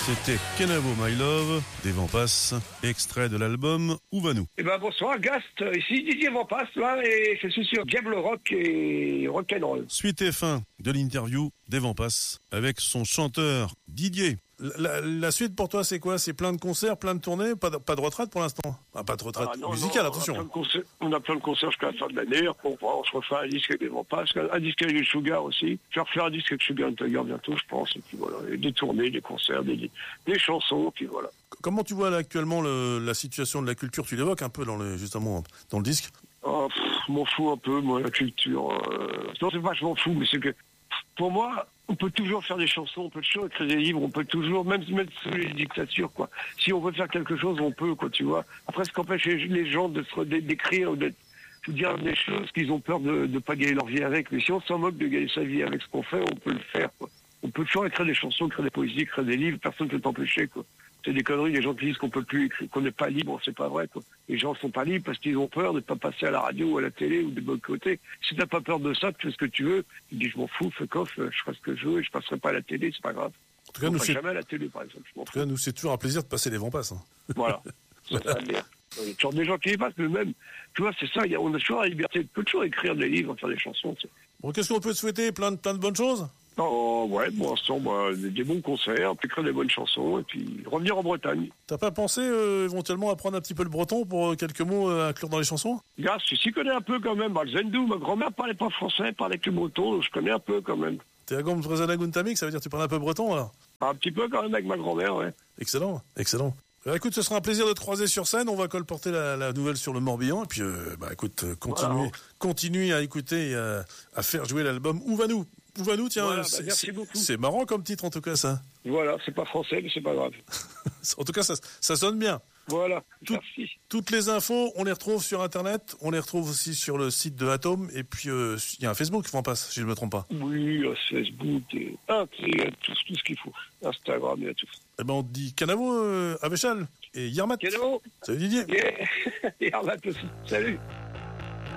C'était Kenavo My Love, des Vampas, extrait de l'album Où va-nous. Bonsoir Gast, ici Didier Vampas là, et je suis sur Diable Rock et Rock'n'Roll. Suite et fin de l'interview des Vampas avec son chanteur Didier. La suite pour toi c'est quoi? C'est plein de concerts, plein de tournées, pas de retraite pour l'instant? Pas de retraite musicale, attention. On a plein de concerts jusqu'à la fin de l'année, on se refait un disque avec les Vampas, un disque avec les Sugar aussi. Je vais refaire un disque avec Sugar and Tiger bientôt je pense, et puis voilà, des tournées, des concerts, des chansons, puis voilà. Comment tu vois là actuellement la situation de la culture? Tu l'évoques un peu justement dans le disque. M'en fous un peu, moi, la culture. Non, c'est pas je m'en fous, mais c'est que pour moi, on peut toujours faire des chansons, on peut toujours écrire des livres, on peut toujours même se mettre sous les dictatures, quoi. Si on veut faire quelque chose, on peut, quoi, tu vois. Après, ce qu'empêche les gens d'écrire ou de dire des choses qu'ils ont peur de pas gagner leur vie avec. Mais si on s'en moque de gagner sa vie avec ce qu'on fait, on peut le faire, quoi. On peut toujours écrire des chansons, écrire des poésies, écrire des livres, personne ne peut t'empêcher, quoi. C'est des conneries, les gens qui disent qu'on peut plus écrire, qu'on n'est pas libre, c'est pas vrai, quoi. Les gens sont pas libres parce qu'ils ont peur de pas passer à la radio ou à la télé ou de boycotter. Si t'as pas peur de ça, tu fais ce que tu veux. Tu dis, je m'en fous, fuck off, je ferai ce que je veux et je passerai pas à la télé, c'est pas grave. En tout cas, jamais à la télé, par exemple. En tout cas, nous, c'est toujours un plaisir de passer les Vampas, hein. Voilà. Voilà. Il y a toujours des gens qui y passent, mais même, tu vois, c'est ça, on a toujours la liberté de toujours écrire des livres, faire des chansons, tu sais. Bon, qu'est-ce qu'on peut te souhaiter? Plein de bonnes choses? Ouais, pour l'instant, des bons concerts, écrire des bonnes chansons, et puis revenir en Bretagne. T'as pas pensé éventuellement apprendre un petit peu le breton pour quelques mots à inclure dans les chansons? Gars, je s'y connais un peu quand même. Le Zendou, ma grand-mère parlait pas français, elle parlait que breton, donc je connais un peu quand même. T'es à Gom Trezanaguntamik, ça veut dire que tu parles un peu breton alors? Un petit peu quand même avec ma grand-mère, ouais. Excellent. Écoute, ce sera un plaisir de te croiser sur scène. On va colporter la nouvelle sur le Morbihan. Et puis, écoute, continue à écouter et à faire jouer l'album Où va-nous? Où va-nous, tiens. Voilà, merci beaucoup. C'est marrant comme titre, en tout cas, ça. Voilà, c'est pas français, mais c'est pas grave. En tout cas, ça sonne bien. Voilà, merci. Toutes les infos, on les retrouve sur Internet. On les retrouve aussi sur le site de Atom. Et puis, il y a un Facebook qui en passe, si je ne me trompe pas. Oui, Facebook, il y a tout ce qu'il faut. Instagram, il y a tout. Eh ben, on te dit Kenavo, Avéchal et Yermat. Kenavo. Salut Didier. Yeah. Yermat aussi. Salut.